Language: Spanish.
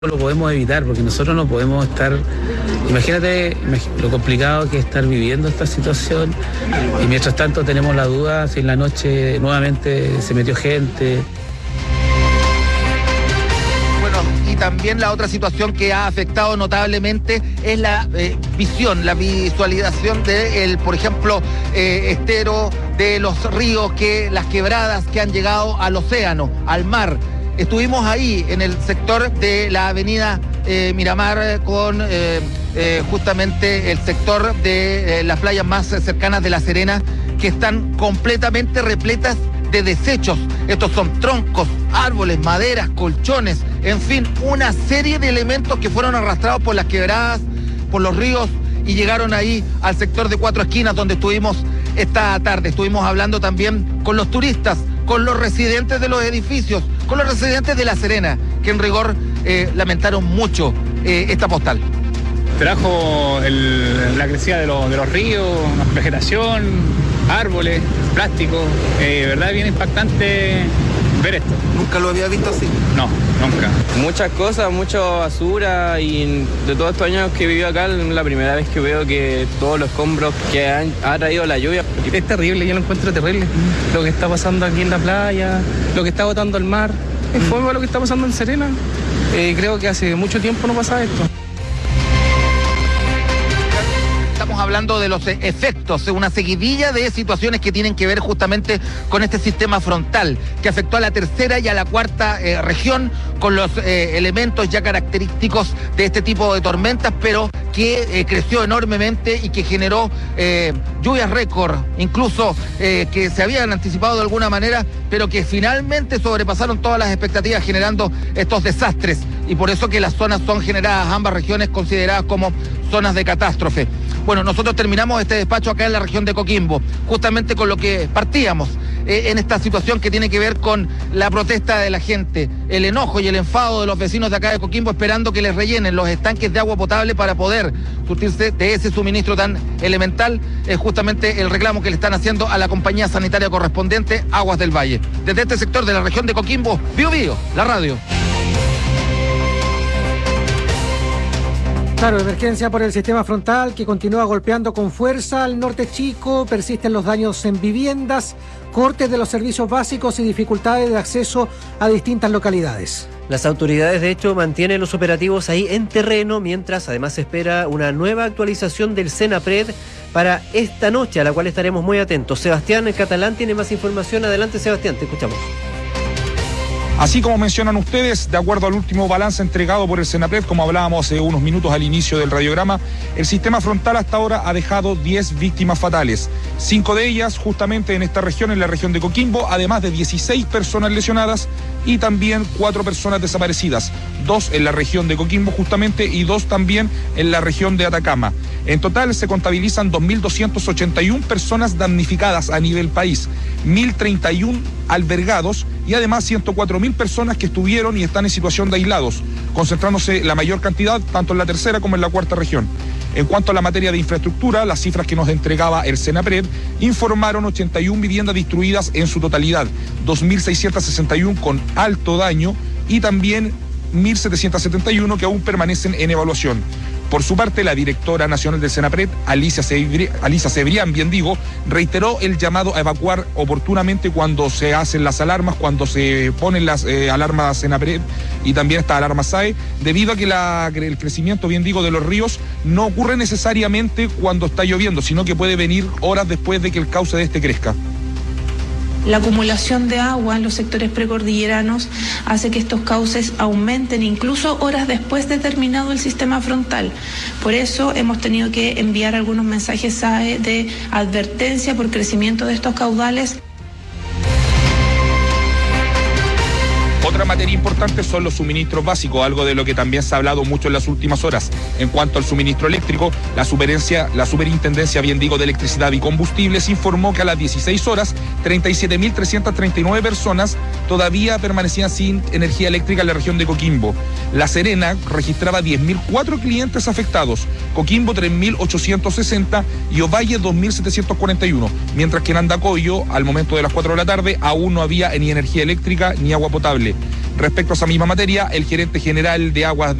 lo podemos evitar porque nosotros no podemos estar, imagínate lo complicado que es estar viviendo esta situación y mientras tanto tenemos la duda si en la noche nuevamente se metió gente. Bueno, y también la otra situación que ha afectado notablemente es la visión, la visualización de, por ejemplo, estero, de los ríos, las quebradas que han llegado al océano, al mar. Estuvimos ahí en el sector de la avenida Miramar con justamente el sector de las playas más cercanas de La Serena, que están completamente repletas de desechos. Estos son troncos, árboles, maderas, colchones, en fin, una serie de elementos que fueron arrastrados por las quebradas, por los ríos y llegaron ahí al sector de Cuatro Esquinas donde estuvimos esta tarde. Estuvimos hablando también con los turistas, con los residentes de los edificios, con los residentes de La Serena, que en rigor lamentaron mucho esta postal. Trajo la crecida de los ríos, vegetación, árboles, plástico. Verdad es bien impactante ver esto. ¿Nunca lo había visto así? No, nunca. Muchas cosas, mucha basura, y de todos estos años que vivo acá, es la primera vez que veo que todos los escombros que ha traído la lluvia. Es terrible, yo lo encuentro terrible. Lo que está pasando aquí en la playa, lo que está botando el mar, es fome lo que está pasando en Serena. Creo que hace mucho tiempo no pasaba esto. Estamos hablando de los efectos, una seguidilla de situaciones que tienen que ver justamente con este sistema frontal, que afectó a la tercera y a la cuarta región, con los elementos ya característicos de este tipo de tormentas, pero que creció enormemente y que generó lluvias récord, incluso que se habían anticipado de alguna manera, pero que finalmente sobrepasaron todas las expectativas, generando estos desastres. Y por eso que las zonas son generadas, ambas regiones consideradas como zonas de catástrofe. Bueno, nosotros terminamos este despacho acá en la región de Coquimbo, justamente con lo que partíamos, en esta situación que tiene que ver con la protesta de la gente, el enojo y el enfado de los vecinos de acá de Coquimbo, esperando que les rellenen los estanques de agua potable para poder surtirse de ese suministro tan elemental. Es justamente el reclamo que le están haciendo a la compañía sanitaria correspondiente, Aguas del Valle. Desde este sector de la región de Coquimbo, Bio Bio, la radio. Claro, emergencia por el sistema frontal que continúa golpeando con fuerza al norte chico, persisten los daños en viviendas, cortes de los servicios básicos y dificultades de acceso a distintas localidades. Las autoridades, de hecho, mantienen los operativos ahí en terreno, mientras además se espera una nueva actualización del Senapred para esta noche, a la cual estaremos muy atentos. Sebastián Catalán tiene más información. Adelante, Sebastián, te escuchamos. Así como mencionan ustedes, de acuerdo al último balance entregado por el Senapred, como hablábamos hace unos minutos al inicio del radiograma, el sistema frontal hasta ahora ha dejado 10 víctimas fatales. 5 de ellas justamente en esta región, en la región de Coquimbo, además de 16 personas lesionadas y también 4 personas desaparecidas. 2 en la región de Coquimbo justamente y 2 también en la región de Atacama. En total se contabilizan 2.281 personas damnificadas a nivel país, 1.031 albergados y además 104.000 personas que estuvieron y están en situación de aislados, concentrándose la mayor cantidad tanto en la tercera como en la cuarta región. En cuanto a la materia de infraestructura, las cifras que nos entregaba el Senapred informaron 81 viviendas destruidas en su totalidad, 2.661 con alto daño y también 1.771 que aún permanecen en evaluación. Por su parte, la directora nacional del Senapred, Alicia Cebrián, reiteró el llamado a evacuar oportunamente cuando se hacen las alarmas, cuando se ponen las alarmas Senapred y también estas alarmas SAE, debido a que el crecimiento, de los ríos no ocurre necesariamente cuando está lloviendo, sino que puede venir horas después de que el cauce de este crezca. La acumulación de agua en los sectores precordilleranos hace que estos cauces aumenten incluso horas después de terminado el sistema frontal. Por eso hemos tenido que enviar algunos mensajes SAE de advertencia por crecimiento de estos caudales. Otra materia importante son los suministros básicos, algo de lo que también se ha hablado mucho en las últimas horas. En cuanto al suministro eléctrico, la Superintendencia de Electricidad y Combustibles informó que a las 16 horas, 37.339 personas todavía permanecían sin energía eléctrica en la región de Coquimbo. La Serena registraba 10.004 clientes afectados, Coquimbo 3.860 y Ovalle 2.741, mientras que en Andacollo, al momento de las 4 de la tarde, aún no había ni energía eléctrica ni agua potable. Respecto a esa misma materia, el gerente general de Aguas